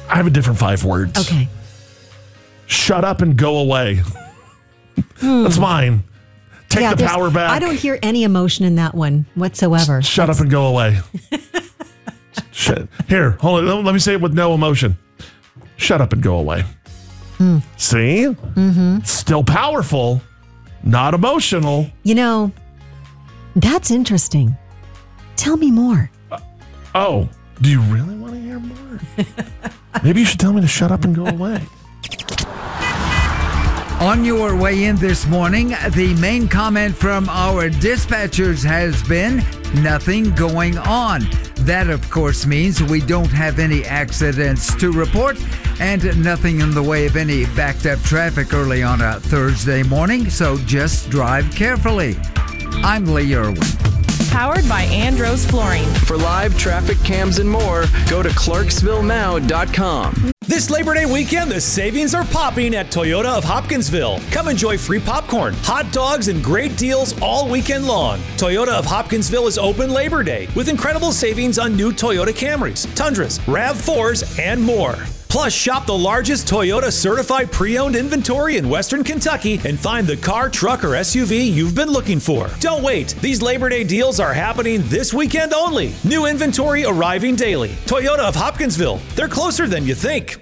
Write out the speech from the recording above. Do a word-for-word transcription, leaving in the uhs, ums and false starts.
I have a different five words. Okay. Shut up and go away. Hmm. That's mine. Take yeah, the power back. I don't hear any emotion in that one whatsoever. Shut That's... up and go away. Shit. Here, hold on. Let me say it with no emotion. Shut up and go away. Mm. See? Mm-hmm. Still powerful, not emotional. You know, that's interesting. Tell me more. Uh, oh, do you really want to hear more? Maybe you should tell me to shut up and go away. On your way in this morning, the main comment from our dispatchers has been nothing going on. That, of course, means we don't have any accidents to report and nothing in the way of any backed up traffic early on a Thursday morning, so just drive carefully. I'm Lee Irwin. Powered by Andros Flooring. For live traffic cams and more, go to Clarksville Now dot com. This Labor Day weekend, the savings are popping at Toyota of Hopkinsville. Come enjoy free popcorn, hot dogs, and great deals all weekend long. Toyota of Hopkinsville is open Labor Day with incredible savings on new Toyota Camrys, Tundras, RAV fours, and more. Plus, shop the largest Toyota certified pre-owned inventory in Western Kentucky and find the car, truck, or S U V you've been looking for. Don't wait. These Labor Day deals are happening this weekend only. New inventory arriving daily. Toyota of Hopkinsville. They're closer than you think.